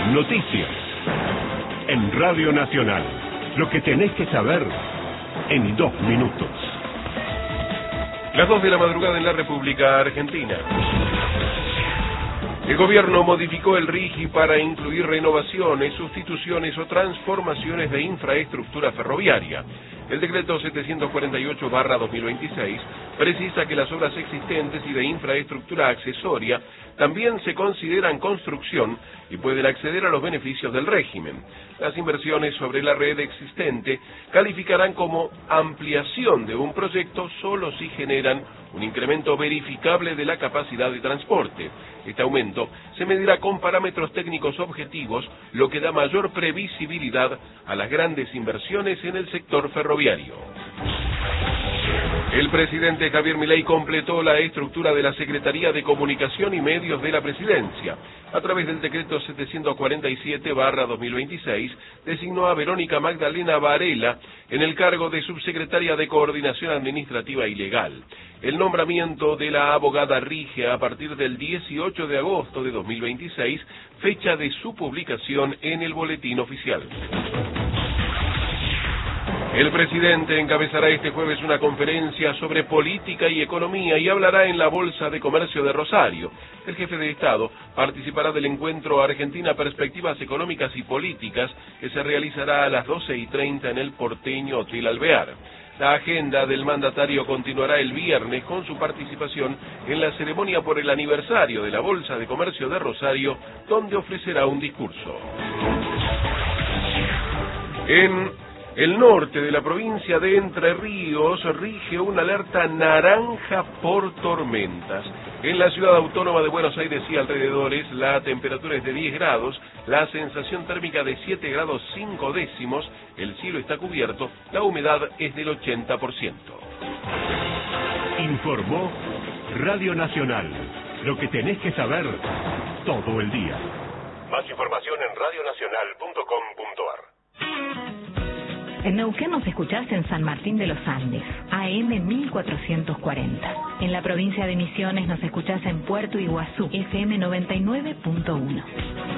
Noticias. En Radio Nacional. Lo que tenés que saber en 2 minutos. Las 2 de la madrugada en la República Argentina. El gobierno modificó el RIGI para incluir renovaciones, sustituciones o transformaciones de infraestructura ferroviaria. El decreto 748/2026 precisa que las obras existentes y de infraestructura accesoria también se consideran construcción y pueden acceder a los beneficios del régimen. Las inversiones sobre la red existente calificarán como ampliación de un proyecto solo si generan un incremento verificable de la capacidad de transporte. Este aumento se medirá con parámetros técnicos objetivos, lo que da mayor previsibilidad a las grandes inversiones en el sector ferroviario. El presidente Javier Milei completó la estructura de la Secretaría de Comunicación y Medios de la Presidencia. A través del decreto 747/2026, designó a Verónica Magdalena Varela en el cargo de subsecretaria de Coordinación Administrativa y Legal. El nombramiento de la abogada rige a partir del 18 de agosto de 2026, fecha de su publicación en el Boletín Oficial. El presidente encabezará este jueves una conferencia sobre política y economía y hablará en la Bolsa de Comercio de Rosario. El jefe de Estado participará del encuentro Argentina Perspectivas Económicas y Políticas que se realizará a las 12:30 en el porteño Hotel Alvear. La agenda del mandatario continuará el viernes con su participación en la ceremonia por el aniversario de la Bolsa de Comercio de Rosario, donde ofrecerá un discurso. En el norte de la provincia de Entre Ríos rige una alerta naranja por tormentas. En la ciudad autónoma de Buenos Aires y alrededores, la temperatura es de 10 grados, la sensación térmica de 7 grados 5 décimos, el cielo está cubierto, la humedad es del 80%. Informó Radio Nacional. Lo que tenés que saber todo el día. Más información en radionacional.com.ar. En Neuquén nos escuchás en San Martín de los Andes, AM 1440. En la provincia de Misiones nos escuchás en Puerto Iguazú, FM 99.1.